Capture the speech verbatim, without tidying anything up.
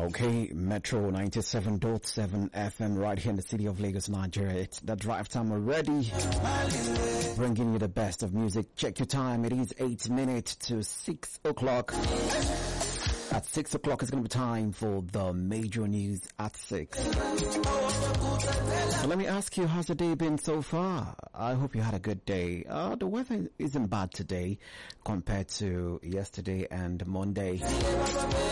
Okay, Metro ninety-seven point seven F M right here in the city of Lagos, Nigeria. It's the drive time already. Bringing you the best of music. Check your time. It is eight minutes to six o'clock. At six o'clock, it's going to be time for the major news at six. So let me ask you, how's the day been so far? I hope you had a good day. Uh, the weather isn't bad today compared to yesterday and Monday.